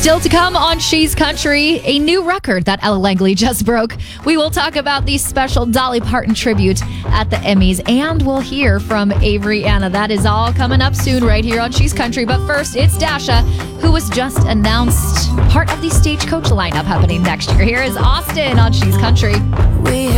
Still to come on She's Country, a new record that Ella Langley just broke. We will talk about the special Dolly Parton tribute at the Emmys, and we'll hear from Avery Anna. That is all coming up soon right here on She's Country. But first, it's Dasha, who was just announced part of the Stagecoach lineup happening next year. Here is Austin on She's Country.